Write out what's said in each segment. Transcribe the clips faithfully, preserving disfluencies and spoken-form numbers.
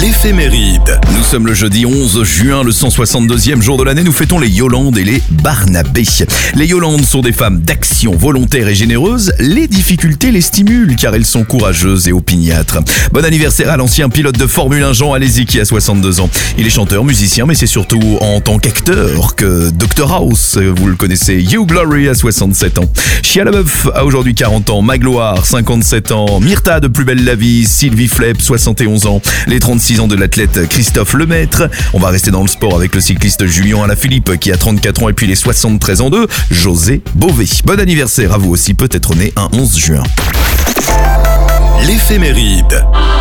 L'éphéméride. Nous sommes le jeudi onze juin, le cent soixante-deuxième jour de l'année. Nous fêtons les Yolandes et les Barnabé. Les Yolandes sont des femmes d'action volontaires et généreuses. Les difficultés les stimulent car elles sont courageuses et opiniâtres. Bon anniversaire à l'ancien pilote de Formule un Jean Alesi qui a soixante-deux ans. Il est chanteur, musicien, mais c'est surtout en tant qu'acteur que docteur House, vous le connaissez. Hugh Laurie a soixante-sept ans. Shia LaBeouf a aujourd'hui quarante ans. Magloire, cinquante-sept ans. Myrtha de Plus belle la vie. Sylvie Flep, soixante et onze ans. Les trente-six ans de l'athlète Christophe Lemaître. On va rester dans le sport avec le cycliste Julien Alaphilippe qui a trente-quatre ans et puis les soixante-treize ans de José Bové. Bon anniversaire à vous aussi, peut-être né un onze juin. L'éphéméride.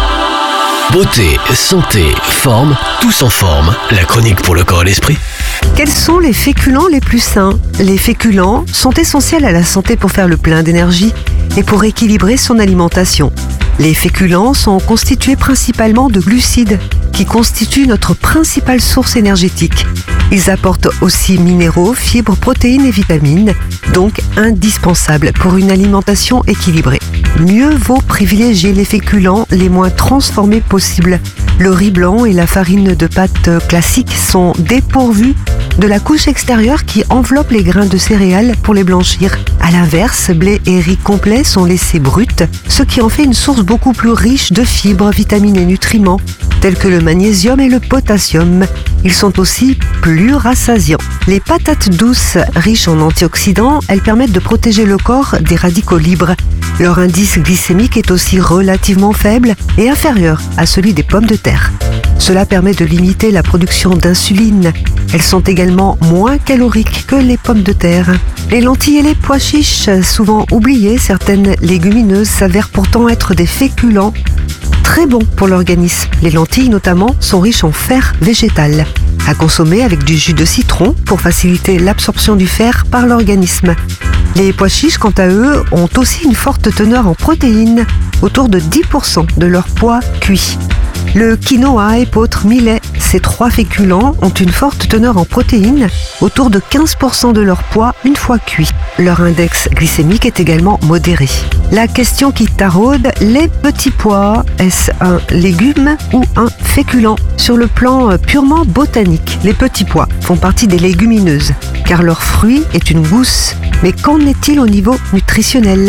Beauté, santé, forme, tous en forme. La chronique pour le corps et l'esprit. Quels sont les féculents les plus sains ? Les féculents sont essentiels à la santé pour faire le plein d'énergie et pour équilibrer son alimentation. Les féculents sont constitués principalement de glucides, qui constituent notre principale source énergétique. Ils apportent aussi minéraux, fibres, protéines et vitamines, donc indispensables pour une alimentation équilibrée. Mieux vaut privilégier les féculents les moins transformés possibles. Le riz blanc et la farine de pâte classique sont dépourvus de la couche extérieure qui enveloppe les grains de céréales pour les blanchir. À l'inverse, blé et riz complets sont laissés bruts, ce qui en fait une source beaucoup plus riche de fibres, vitamines et nutriments, tels que le magnésium et le potassium. Ils sont aussi plus rassasiants. Les patates douces, riches en antioxydants, elles permettent de protéger le corps des radicaux libres. Leur indice glycémique est aussi relativement faible et inférieur à celui des pommes de terre. Cela permet de limiter la production d'insuline. Elles sont également moins caloriques que les pommes de terre. Les lentilles et les pois chiches, souvent oubliées, certaines légumineuses s'avèrent pourtant être des féculents très bons pour l'organisme. Les lentilles notamment sont riches en fer végétal, à consommer avec du jus de citron pour faciliter l'absorption du fer par l'organisme. Les pois chiches, quant à eux, ont aussi une forte teneur en protéines, autour de dix pour cent de leur pois cuit. Le quinoa, épeautre, millet, ces trois féculents ont une forte teneur en protéines, autour de quinze pour cent de leur poids une fois cuit. Leur index glycémique est également modéré. La question qui taraude, les petits pois, est-ce un légume ou un féculent ? Sur le plan purement botanique, les petits pois font partie des légumineuses, car leur fruit est une gousse. Mais qu'en est-il au niveau nutritionnel ?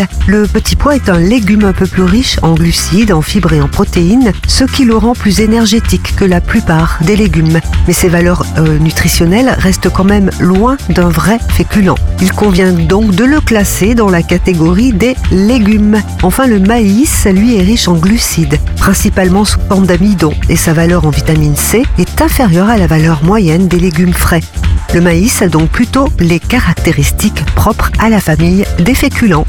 Le petit pois est un légume un peu plus riche en glucides, en fibres et en protéines, ce qui le rend plus énergétique que la plupart des légumes. Mais ses valeurs euh, nutritionnelles restent quand même loin d'un vrai féculent. Il convient donc de le classer dans la catégorie des légumes. Enfin, le maïs, lui, est riche en glucides, principalement sous forme d'amidon, et sa valeur en vitamine C est inférieure à la valeur moyenne des légumes frais. Le maïs a donc plutôt les caractéristiques propres à la famille des féculents.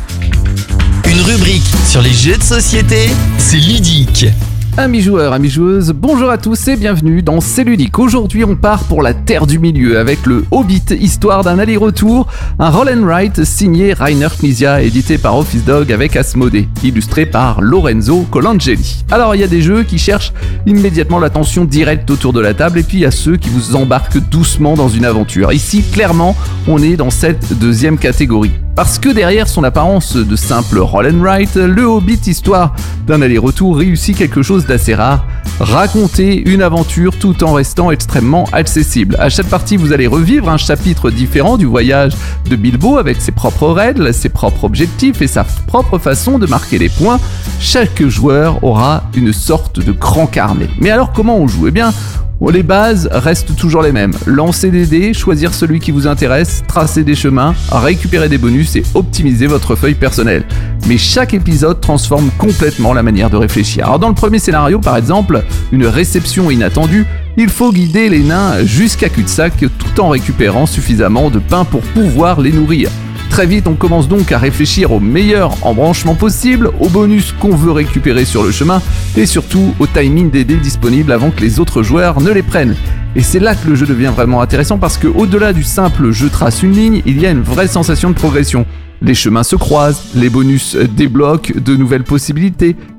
Une rubrique sur les jeux de société, c'est ludique. Amis joueurs, amis joueuses, bonjour à tous et bienvenue dans C'est ludique. Aujourd'hui, on part pour la Terre du Milieu avec le Hobbit, histoire d'un aller-retour, un roll and write signé Rainer Knizia, édité par Office Dog avec Asmodée, illustré par Lorenzo Colangeli. Alors, il y a des jeux qui cherchent immédiatement l'attention directe autour de la table et puis il y a ceux qui vous embarquent doucement dans une aventure. Ici, clairement, on est dans cette deuxième catégorie. Parce que derrière son apparence de simple roll and write, le Hobbit, histoire d'un aller-retour, réussit quelque chose d'assez rare, raconter une aventure tout en restant extrêmement accessible. À chaque partie, vous allez revivre un chapitre différent du voyage de Bilbo avec ses propres règles, ses propres objectifs et sa propre façon de marquer les points. Chaque joueur aura une sorte de grand carnet. Mais alors comment on joue ? Eh bien, les bases restent toujours les mêmes. Lancer des dés, choisir celui qui vous intéresse, tracer des chemins, récupérer des bonus et optimiser votre feuille personnelle. Mais chaque épisode transforme complètement la manière de réfléchir. Alors dans le premier scénario, par exemple, une réception inattendue, il faut guider les nains jusqu'à cul-de-sac tout en récupérant suffisamment de pain pour pouvoir les nourrir. Très vite, on commence donc à réfléchir au meilleur embranchement possible, aux bonus qu'on veut récupérer sur le chemin et surtout au timing des dés disponibles avant que les autres joueurs ne les prennent. Et c'est là que le jeu devient vraiment intéressant parce que au-delà du simple jeu trace une ligne, il y a une vraie sensation de progression. Les chemins se croisent, les bonus débloquent de nouvelles possibilités,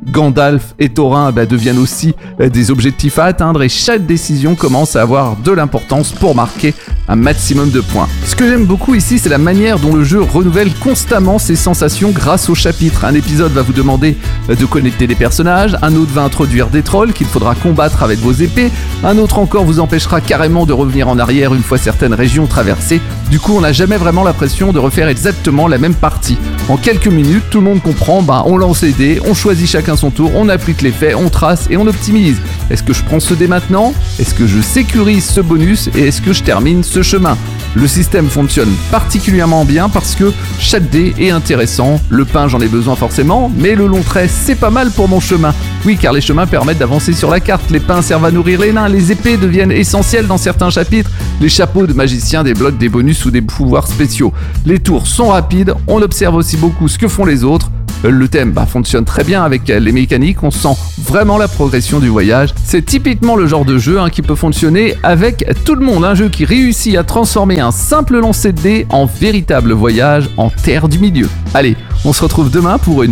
Gandalf et Thorin bah, deviennent aussi euh, des objectifs à atteindre et chaque décision commence à avoir de l'importance pour marquer un maximum de points. Ce que j'aime beaucoup ici, c'est la manière dont le jeu renouvelle constamment ses sensations grâce aux chapitres. Un épisode va vous demander de connecter des personnages, un autre va introduire des trolls qu'il faudra combattre avec vos épées, un autre encore vous empêchera carrément de revenir en arrière une fois certaines régions traversées. Du coup, on n'a jamais vraiment l'impression de refaire exactement la même partie. En quelques minutes, tout le monde comprend, bah, on lance les dés, on choisit chacun son tour, on applique les faits, on trace et on optimise. Est-ce que je prends ce dé maintenant ? Est-ce que je sécurise ce bonus ? Et est-ce que je termine ce chemin ? Le système fonctionne particulièrement bien parce que chaque dé est intéressant. Le pain, j'en ai besoin forcément, mais le long trait, c'est pas mal pour mon chemin. Oui, car les chemins permettent d'avancer sur la carte. Les pains servent à nourrir les nains, les épées deviennent essentielles dans certains chapitres. Les chapeaux de magiciens débloquent des bonus ou des pouvoirs spéciaux. Les tours sont rapides, on observe aussi beaucoup ce que font les autres. Le thème bah, fonctionne très bien avec les mécaniques, on sent vraiment la progression du voyage. C'est typiquement le genre de jeu hein, qui peut fonctionner avec tout le monde. Un jeu qui réussit à transformer un simple lancer de dés en véritable voyage en terre du milieu. Allez, on se retrouve demain pour une